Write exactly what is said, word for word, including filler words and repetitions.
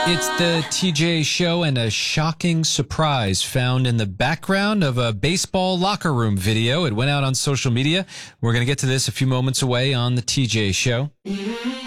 It's the T J Show and a shocking surprise found in the background of a baseball locker room video. It went out on social media. We're going to get to this a few moments away on the T J Show.